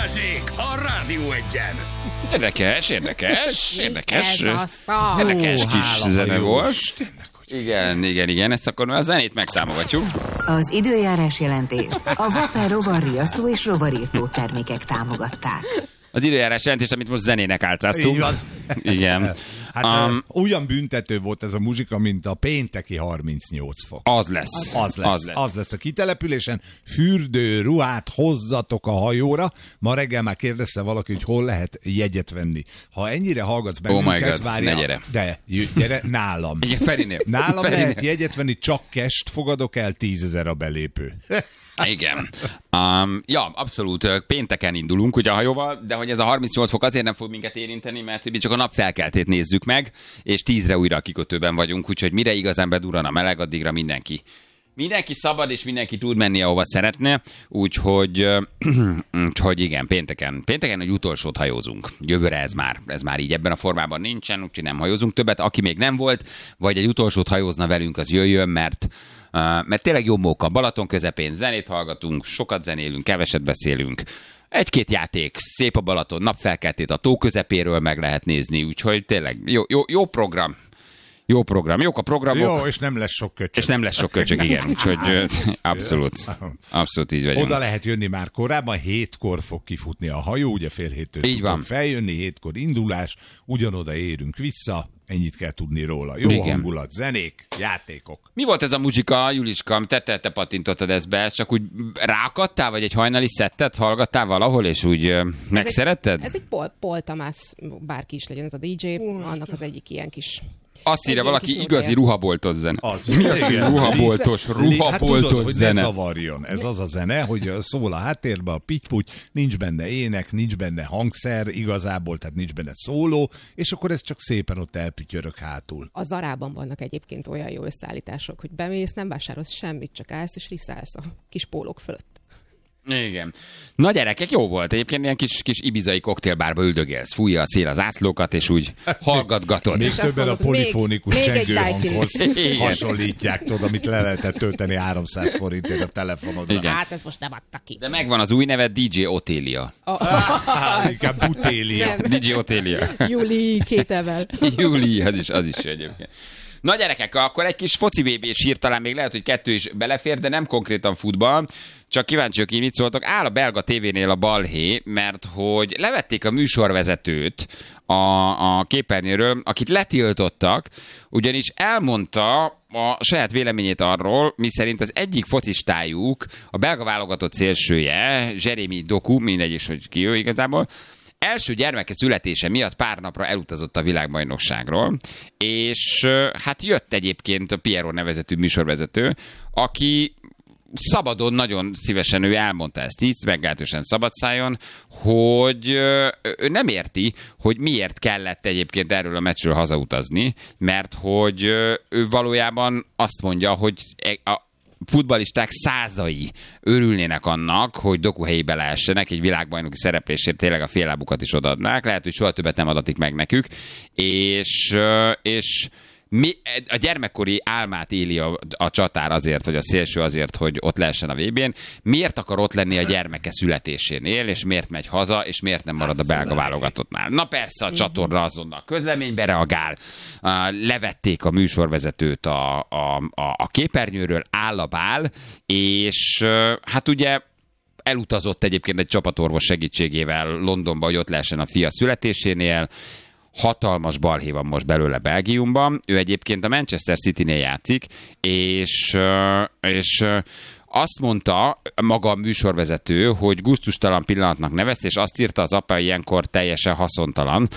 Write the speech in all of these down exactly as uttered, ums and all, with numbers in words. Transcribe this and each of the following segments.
Balázsék a Rádió Egyen. Érdekes, érdekes, érdekes. Ez a szar. Érdekes Ó, kis hála zene jó volt. Istennek, hogy Igen, igen, igen, ezt akkor a zenét megtámogatjuk. Az időjárás jelentést a Vapor rovarriasztó és rovarírtó termékek támogatták. Az időjárás jelentést, amit most zenének álcáztunk. Így van. Igen. Hát Um, olyan büntető volt ez a muzsika, mint a pénteki harmincnyolc fok. az lesz. Az lesz, az lesz. Az lesz a kitelepülésen. Fürdő ruhát hozzatok a hajóra. Ma reggel már kérdezte valaki, hogy hol lehet jegyet venni. Ha ennyire hallgatsz Oh my bennünket, God, várja. ne gyere. De, j- gyere, nálam. Igen, Ferinél. Nálam Ferinél. lehet jegyet venni, csak kest fogadok el, tízezer a belépő. Igen. Um, ja, abszolút. Pénteken indulunk ugye a hajóval, de hogy ez a harmincnyolc fok azért nem fog minket érinteni, mert hogy mi csak a napfelkeltét nézzük meg, és tízre újra a kikötőben vagyunk, úgyhogy mire igazán bedurran a meleg, addigra mindenki. Mindenki szabad, és mindenki tud menni, ahova szeretne, úgyhogy, úgyhogy igen, pénteken, pénteken egy utolsót hajózunk. Jövőre ez már, ez már így ebben a formában nincsen, úgyhogy nem hajózunk többet. Aki még nem volt, vagy egy utolsót hajózna velünk, az jöjjön, mert Uh, mert tényleg jó móka. Balaton közepén zenét hallgatunk, sokat zenélünk, keveset beszélünk. Egy-két játék, szép a Balaton, napfelkeltét a tó közepéről meg lehet nézni, úgyhogy tényleg jó, jó, jó program. Jó program, jók a programok. Jó, és nem lesz sok köcsög. És nem lesz sok köcsög, igen, úgyhogy abszolút, abszolút így vagyunk. Oda lehet jönni már korábban, hétkor fog kifutni a hajó, ugye fél héttől Így van. feljönni, hétkor indulás, ugyanoda érünk vissza, ennyit kell tudni róla. Jó Igen. hangulat, zenék, játékok. Mi volt ez a muzsika, Juliska? Te, te, te patintottad ezt be, csak úgy rákadtál, vagy egy hajnali szettet hallgattál valahol, és úgy ö, megszeretted? Ez egy Paul, Paul Thomas, bárki is legyen ez a dé dzsé, annak az egyik ilyen kis... Azt írja egy valaki, ilyen kis igazi nótája. ruhaboltos zene. Az. Mi az, hogy Igen. ruhaboltos, Hát ruhaboltos tudod, hogy ne zene? zavarjon. Ez az a zene, hogy szól a háttérben a pitty-puty, nincs benne ének, nincs benne hangszer igazából, tehát nincs benne szóló, és akkor ez csak szépen ott elpütyörök hátul. A Zarában vannak egyébként olyan jó összeállítások, hogy bemész, nem vásárolsz semmit, csak állsz és riszálsz a kis pólók fölött. Igen. Na gyerekek, jó volt. Egyébként ilyen kis, kis ibizai koktélbárba üldögélsz. Fújja a szél az ászlókat, és úgy hallgatgatod. Még azt többen a mondod, polifónikus még- még egy csengőhanghoz daiquiri. hasonlítják, tudod, amit le lehetett tölteni háromszáz forintért a telefonodra. Igen. Hát ez most nem adta ki. De megvan az új neve, dé dzsé Otélia. Ah, inkább butélia. Nem. dé dzsé Otélia. Júli két evel. Júli, az is, az is egyébként. Na gyerekek, akkor egy kis foci vé bés hír, talán még lehet, hogy kettő is belefér, de nem konkrétan futball. Csak kíváncsiak, hogy mit szóltok. Áll a belga tévénél a balhé, mert hogy levették a műsorvezetőt a, a képernyőről, akit letiltottak, ugyanis elmondta a saját véleményét arról, miszerint az egyik focistájuk, a belga válogatott szélsője, Jérémy Doku, mindegy is, hogy ki ő igazából, első gyermeke születése miatt pár napra elutazott a világbajnokságról, és hát jött egyébként a Piero nevezetű műsorvezető, aki szabadon, nagyon szívesen ő elmondta ezt így, meglehetősen szabadszájon, hogy ő nem érti, hogy miért kellett egyébként erről a meccsről hazautazni, mert hogy ő valójában azt mondja, hogy a futballisták százai örülnének annak, hogy Doku helyébe leessenek, egy világbajnoki szereplésért tényleg a féllábukat is odaadnák, lehet, hogy soha többet nem adatik meg nekük, és, és mi, a gyermekkori álmát éli a, a csatár azért, vagy a szélső azért, hogy ott lehessen a vé bén. Miért akar ott lenni a gyermeke születésénél, és miért megy haza, és miért nem marad a belga válogatottnál? Na persze, a csatorna azonnal közleménybe reagál, levették a műsorvezetőt a, a, a, a képernyőről, áll a bál, és hát ugye elutazott egyébként egy csapatorvos segítségével Londonba, hogy ott lehessen a fia születésénél. Hatalmas balhé van most belőle Belgiumban. Ő egyébként a Manchester Citynél játszik, és, és azt mondta maga a műsorvezető, hogy gusztustalan pillanatnak nevezte, és azt írta az apa ilyenkor teljesen haszontalan.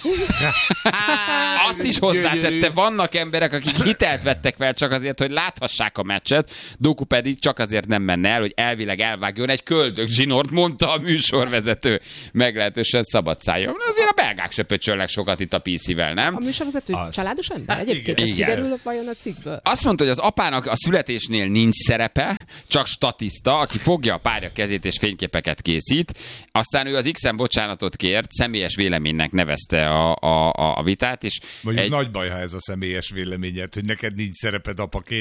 Azt is hozzátette, vannak emberek, akik hitelt vettek fel csak azért, hogy láthassák a meccset, Doku pedig csak azért nem menne el, hogy elvileg elvágjon egy köldögzsinort, mondta a műsorvezető. Meglehetősen szabad szájon. Azért a belgák se pöcsölnek sokat itt a pé cé-vel, nem? A műsorvezető Az. családos ember? Hát Egyébként ez igen. kiderül vajon a cikkből? Azt mondta, hogy az apának a születésnél nincs szerepe, csak statiszta, aki fogja a párja kezét és fényképeket készít. Aztán ő az X-en bocsánatot kért, személyes véleménynek nevezte a, a, a vitát. És Mondjuk egy... nagy baj, ha ez a személyes véleményed, hogy neked nincs szereped apaként.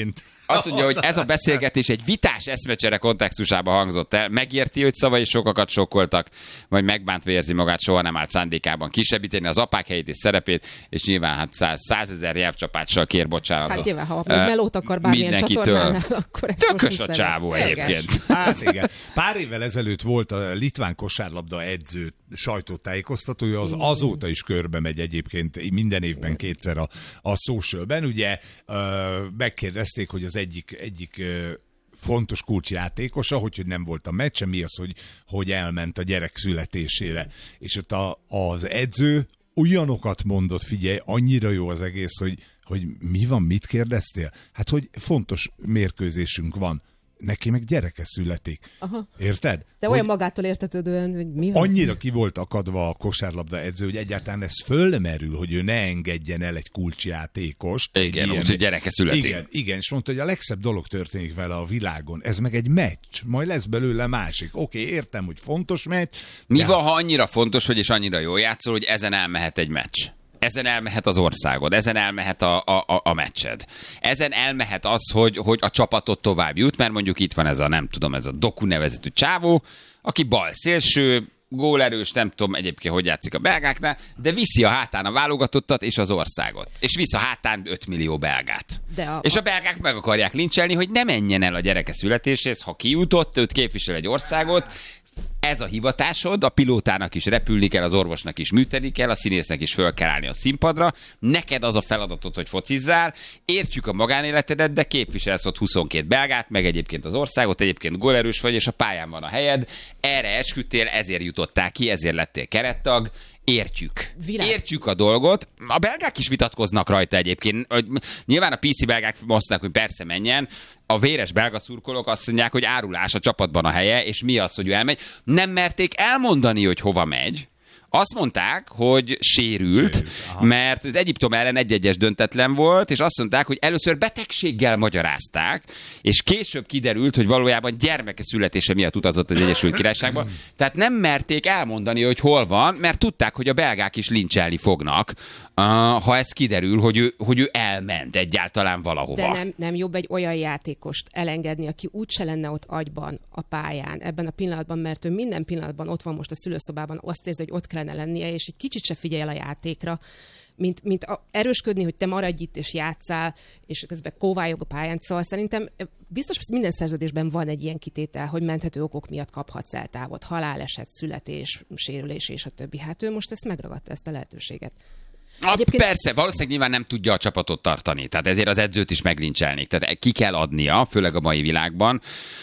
Azt mondja, hogy ez a beszélgetés egy vitás eszmecsere kontextusában hangzott el. Megérti, hogy szavai sokakat sokkoltak, vagy megbántva érzi magát, soha nem állt szándékában kisebbíteni az apák helyét és szerepét, és nyilván hát száz, százezer nyelvcsapással kér bocsánatot. Hát nyilván, ha még melót akar bármilyen csatornánál, akkor ezt tökös a csávó egyébként. Hát igen. Pár évvel ezelőtt volt a litván kosárlabda edző sajtótájékoztatója, az azóta is körbe megy egyébként minden évben kétszer a, a socialben. Ugye megkérdezték, hogy az egyik, egyik fontos kulcsjátékosa, hogy, hogy nem volt a meccse, mi az, hogy, hogy elment a gyerek születésére. És ott a, az edző olyanokat mondott, figyelj, annyira jó az egész, hogy, hogy mi van, mit kérdeztél? Hát, hogy fontos mérkőzésünk van. Neki meg gyereke születik. Aha. Érted? De hogy olyan magától értetődően, hogy mi van? Annyira ki volt akadva a kosárlabda edző, hogy egyáltalán ez fölmerül, hogy ő ne engedjen el egy kulcsjátékost. Igen, egy úgyhogy gyereke születik. Igen, igen, és mondta, hogy a legszebb dolog történik vele a világon. Ez meg egy meccs, majd lesz belőle másik. Oké, okay, értem, hogy fontos meccs. Mi de... van, ha annyira fontos vagy, és annyira jól játszol, hogy ezen elmehet egy meccs? Ezen elmehet az országod, ezen elmehet a, a, a meccsed. Ezen elmehet az, hogy, hogy a csapatot tovább jut, mert mondjuk itt van ez a, nem tudom, ez a Doku nevezetű csávó, aki bal szélső, gólerős, nem tudom egyébként, hogy játszik a belgáknál, de viszi a hátán a válogatottat és az országot. És visz a hátán öt millió belgát. De a, és a belgák meg akarják lincselni, hogy ne menjen el a gyereke születéséhez, ha kijutott, őt képvisel egy országot. Ez a hivatásod, a pilótának is repülni kell, az orvosnak is műteni kell, a színésznek is föl kell állni a színpadra, neked az a feladatod, hogy focizzál, értjük a magánéletedet, de képviselsz ott huszonkét belgát, meg egyébként az országot, egyébként gólerős vagy, és a pályán van a helyed, erre esküdtél, ezért jutottál ki, ezért lettél kerettag, értjük. Világ. Értjük a dolgot. A belgák is vitatkoznak rajta egyébként. Nyilván a pé cé belgák mondták, hogy persze menjen. A véres belga szurkolók azt mondják, hogy árulás a csapatban a helye, és mi az, hogy ő elmegy. Nem merték elmondani, hogy hova megy. Azt mondták, hogy sérült, Sérült mert az Egyiptom ellen egy-egyes döntetlen volt, és azt mondták, hogy először betegséggel magyarázták, és később kiderült, hogy valójában gyermeke születése miatt utazott az Egyesült Királyságba. Tehát nem merték elmondani, hogy hol van, mert tudták, hogy a belgák is lincselni fognak, ha ez kiderül, hogy ő, hogy ő elment egyáltalán valahova. De nem, nem jobb egy olyan játékost elengedni, aki úgyse lenne ott agyban, a pályán, ebben a pillanatban, mert ő minden pillanatban ott van most a szülőszobában, azt érzi, hogy ott kellene lennie, és egy kicsit se figyelj a játékra, mint, mint a, erősködni, hogy te maradj itt és játsszál, és közben kóvályog a pályán. Szóval szerintem biztos, hogy minden szerződésben van egy ilyen kitétel, hogy menthető okok miatt kaphatsz el távot, haláleset, születés, sérülés és a többi. Hát ő most ezt megragadta, ezt a lehetőséget. A, Egyébként... Persze, valószínűleg nyilván nem tudja a csapatot tartani, tehát ezért az edzőt is meglincselnék, tehát ki kell adnia, főleg a mai világban.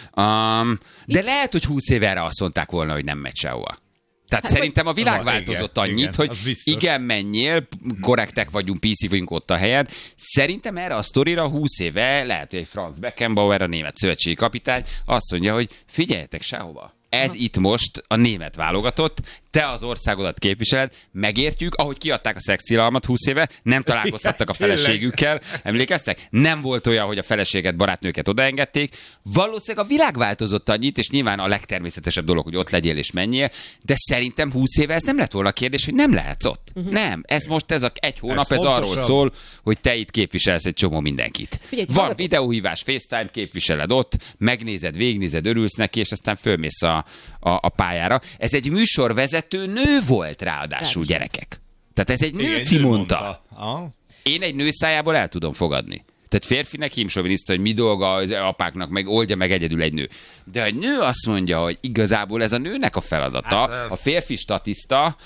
Um, de Itt... lehet, hogy húsz éve erre azt mondták volna, hogy nem megy sehova. Tehát hát, szerintem a világ változott annyit, igen, hogy igen, menjél, korrektek vagyunk, pé cé vagyunk ott a helyed. Szerintem erre a sztorira húsz éve lehet, hogy egy Franz Beckenbauer, a német szövetségi kapitány azt mondja, hogy figyeljetek sehova. Ez ha. Itt most a német válogatott, te az országodat képviseled, megértjük, ahogy kiadták a szextilalmat húsz éve, nem találkozhattak a feleségükkel, emlékeztek? Nem volt olyan, hogy a feleséget, barátnőket odaengedték. Valószínűleg a világ változott annyit, és nyilván a legtermészetesebb dolog, hogy ott legyél és menjél, de szerintem húsz éve ez nem lett volna a kérdés, hogy nem lehetsz ott. Uh-huh. Nem, ez most ez a egy hónap, ez, ez arról szól, hogy te itt képviselsz egy csomó mindenkit. Figyelj, van hallgatom. Videóhívás, FaceTime, képviseled ott, megnézed, végignézed, örülsz neki, és aztán fölmész a, a, a pályára. Ez egy műsorvezető nő volt ráadásul, gyerekek. Tehát ez egy nőci mondta. mondta. Én egy nő szájából el tudom fogadni. Tehát férfinek hímsoviniszta, hogy mi dolga az apáknak, meg oldja meg egyedül egy nő. De egy nő azt mondja, hogy igazából ez a nőnek a feladata, a férfi statiszta,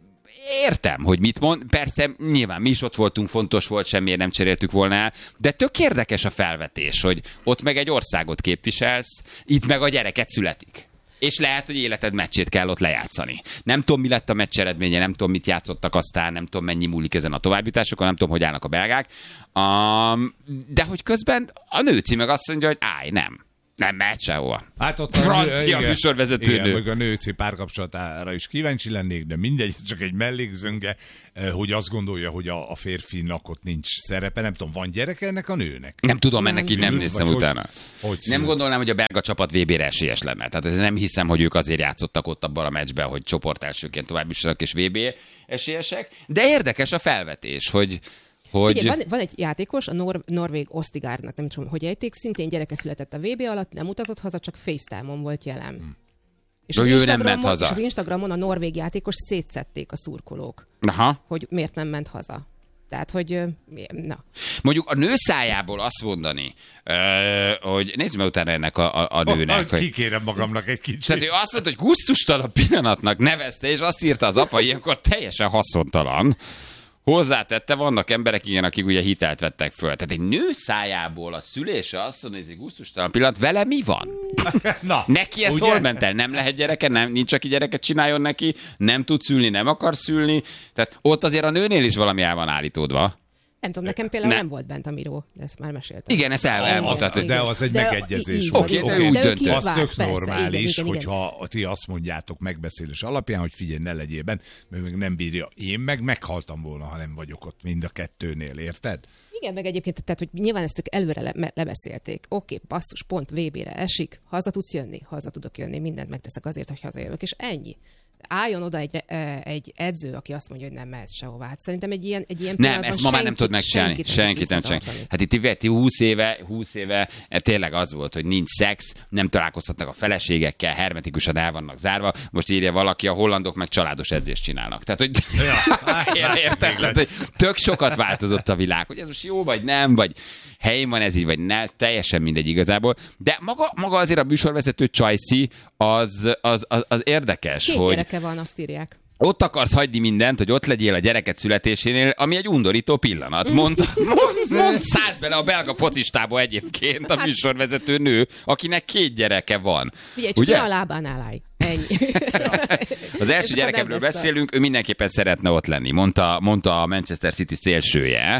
értem, hogy mit mond. Persze, nyilván mi is ott voltunk, fontos volt, semmiért nem cseréltük volna el, de tök érdekes a felvetés, hogy ott meg egy országot képviselsz, itt meg a gyereket születik. És lehet, hogy életed meccsét kell ott lejátszani. Nem tudom, mi lett a meccs eredménye, nem tudom, mit játszottak aztán, nem tudom, mennyi múlik ezen a továbbjutásokon, nem tudom, hogy állnak a belgák. Um, de hogy közben a nőci meg azt mondja, hogy állj, nem. Nem mehet sehova. Hát ott a francia nő, műsorvezető igen, nő. Meg a nőci párkapcsolatára is kíváncsi lennék, de mindegy, csak egy mellékzönge, hogy azt gondolja, hogy a, a férfinak ott nincs szerepe. Nem tudom, van gyereke ennek a nőnek? Nem tudom, ennek így nem néztem utána. Hogy, hogy nem gondolnám, hogy a belga csapat vé bére esélyes lenne. Tehát ez nem hiszem, hogy ők azért játszottak ott abban a meccsben, hogy csoport elsőként tovább jussanak és vé bé esélyesek. De érdekes a felvetés, hogy hogy... Figyelj, van, van egy játékos, a Nor- Norvég Ostigárnak, nem tudom, hogy ejték, szintén gyereke született a vé bé alatt, nem utazott haza, csak FaceTime-on volt jelen. Hmm. És, az ő nem ment haza. és az Instagramon a norvég játékos szétszették a szurkolók, Aha. hogy miért nem ment haza. Tehát, hogy na. Mondjuk a nő szájából azt mondani, hogy nézzük meg utána ennek a, a, a nőnek. Oh, hogy... Kikérem magamnak egy kicsit. Tehát ő azt mondta, hogy gusztustalan pillanatnak nevezte, és azt írta az apa, ilyenkor teljesen haszontalan. Hozzátette, vannak emberek, igen, akik ugye hitelt vettek föl. Tehát egy nő szájából a szülése azt mondja, hogy ez egy gusztustalan pillanat, vele mi van? Na, neki ez hol ment el? Nem lehet gyereke, nem, nincs, aki gyereket csináljon neki, nem tud szülni, nem akar szülni. Tehát ott azért a nőnél is valami el van állítódva. Nem tudom, nekem például ne. nem volt bent a Miró, de ezt már meséltem. Igen, ezt el, elmondtad. De az egy de megegyezés volt. Oké, okay, úgy döntött. Az tök normális, igen, igen, hogyha igen. ti azt mondjátok megbeszélés alapján, hogy figyelj, ne legyél bent, mert meg nem bírja. Én meg meghaltam volna, ha nem vagyok ott mind a kettőnél, érted? Igen, meg egyébként, tehát, hogy nyilván ezt ők előre le, lebeszélték. Oké, okay, basszus, pont vé bére esik, haza tudsz jönni, haza tudok jönni, mindent megteszek azért, hogy hazajövök, és ennyi. Álljon oda egy, egy edző, aki azt mondja, hogy nem mehetsz sehová. Hát szerintem egy ilyen, egy ilyen nem, ezt ma már nem tud megcsinálni. Senkit, senkit nem csinálni. Hát itt Iveti húsz éve, húsz éve tényleg az volt, hogy nincs szex, nem találkozhatnak a feleségekkel, hermetikusan el vannak zárva. Most írja valaki, a hollandok meg családos edzést csinálnak. Tehát, hogy Ja. érted? Tehát, hogy tök sokat változott a világ, hogy ez most jó vagy nem, vagy helyén van ez így, vagy ne, teljesen mindegy igazából. De maga, maga azért a műsorvezető Csajci az, az, az, az érdekes, Két hogy... gyereke van, azt írják. Ott akarsz hagyni mindent, hogy ott legyél a gyereket születésénél, ami egy undorító pillanat. Mondta, mond, mond száz bele a belga focistába egyébként a műsorvezető nő, akinek két gyereke van. Figyelj, csak ne a lábánál állj. Ennyi. Az első gyerekemről beszélünk, ő mindenképpen szeretne ott lenni, mondta, mondta a Manchester City szélsője.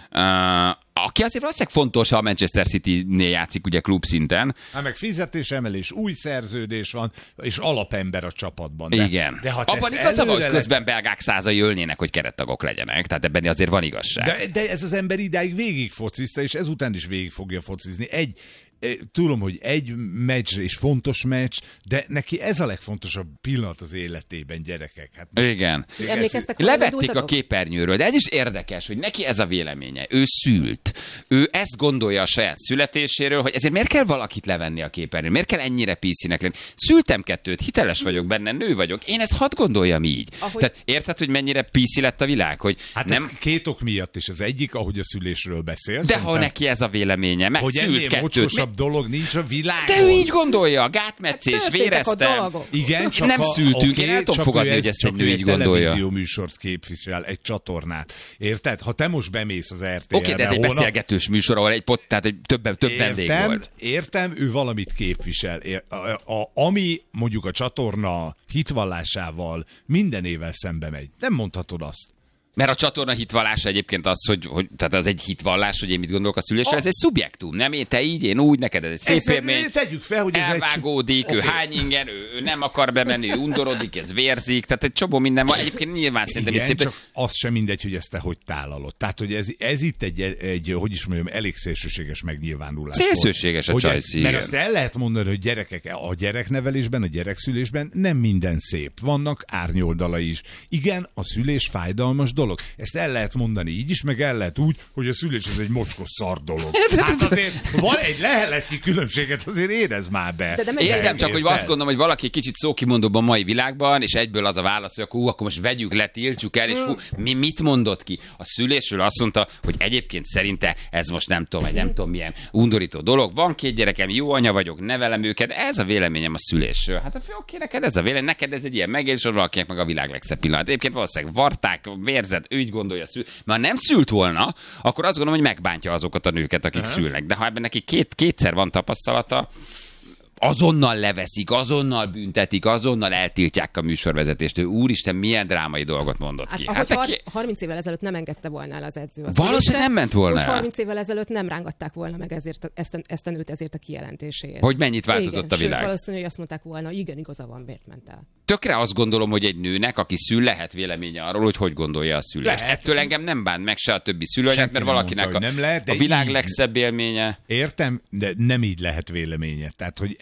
Uh, aki azért valószínűleg fontos, ha a Manchester City-nél játszik ugye klubszinten. Hát meg fizetésemelés, új szerződés van, és alapember a csapatban. De, igen. De ha abban igaza van, hogy közben belgák százai ölnének, hogy kerettagok legyenek. Tehát ebben azért van igazság. De, de ez az ember idáig végig focizta, és ezután is végig fogja focizni. Egy Tudom, hogy egy meccs és fontos meccs, de neki ez a legfontosabb pillanat az életében, gyerekek. Hát most, igen. Emlékeztek, levették a képernyőről, de ez is érdekes, hogy neki ez a véleménye. Ő szült. Ő ezt gondolja a saját születéséről, hogy ezért miért kell valakit levenni a képernyőről? Miért kell ennyire píszinek lenni? Szültem kettőt, hiteles vagyok benne, nő vagyok. Én ezt hadd gondoljam így. Ahogy... Tehát érted, hogy mennyire píszi lett a világ? Hogy hát nem... ez két ok miatt is. Az egyik, ahogy a szülésről beszél. De ha neki ez a véleménye, meg hogy szült kettőt. Dolog nincs a világon. De ő így gondolja, gátmetszés, hát véreztem. Igen, csak nem ha, szültünk, okay, én el tudom fogadni, hogy ezt egy nő így gondolja. Televízió műsort képvisel, egy csatornát. Érted? Ha te most bemész az er té el-re... Oké, okay, de ez egy hónap... beszélgetős műsor, ahol egy pot, tehát egy több, több értem, vendég volt. Értem, ő valamit képvisel. A, a, a, ami mondjuk a csatorna hitvallásával mindenével szembe megy. Nem mondhatod azt. Mert a csatorna hitvallása egyébként az, hogy, hogy tehát az egy hitvallás, hogy én mit gondolok a szülésről, a... ez egy szubjektum, nem? Én te így, én úgy, neked ez egy szép ez élmény. Tegyük fel, hogy ez elvágódik, egy... ő okay. hány ingen, ő, ő nem akar bemenni, ő undorodik, ez vérzik, tehát egy csomó minden van. Egyébként nyilván szerintem igen, szép... csak az sem mindegy, hogy ezt te hogy tálalod. Tehát, hogy ez, ez itt egy, egy, hogy is mondjam, elég szélsőséges megnyilvánulás. Szélsőséges a Csajci. Mert azt el lehet mondani, hogy gyerekek a gyereknevelésben, a gyerekszülésben nem minden szép. Vannak árnyoldalai is. Igen, a szülés fájdalmas dolog. Ezt el lehet mondani így is, meg el lehet úgy, hogy a szülés ez egy mocskos szar dolog. Hát azért van egy leheletnyi különbséget, azért érez már be. De, de érzem csak, hogy azt gondolom, hogy valaki kicsit szókimondóbb a mai világban, és egyből az a válasz, hogy akkor, hú, akkor most vegyük le, tiltsuk el, és hú, mi mit mondott ki? A szülésről azt mondta, hogy egyébként szerinte ez most nem tudom, egy nem tudom milyen undorító dolog. Van két gyerekem, jó anya vagyok, nevelem őket, ez a véleményem a szülésről. Hát oké, neked ez a vélemény, neked ez egy ilyen megélés, hogy valakinek meg a világ legszebb pillanat. Egyébként valószínűleg varták, vérzed, ő így gondolja, szül. Mert ha nem szült volna, akkor azt gondolom, hogy megbántja azokat a nőket, akik uh-huh. szülnek. De ha ebben neki két, kétszer van tapasztalata, azonnal leveszik, azonnal büntetik, azonnal eltiltják a műsorvezetést. Ő úristen, milyen drámai dolgot mondott ki. Hát, hát har- ki... harminc évvel ezelőtt nem engedte volna el az edző. Valószínűleg nem ment volna el. harminc évvel ezelőtt nem rángatták volna meg ezért, ezt, a, ezt a nőt ezért a kijelentéséért. Hogy mennyit változott igen, a világ. Sőt, valószínű, hogy azt mondták volna, igen, igaza van, miért ment el. Tökre azt gondolom, hogy egy nőnek, aki szül, lehet véleménye arról, hogy hogy gondolja a szülést. Lehet. Ettől engem nem bánt meg se a többi szülőanyát, mert valakinek mondta, a, nem lehet, a világ legszebb élménye. Értem, de nem így lehet véleménye. Tehát, hogy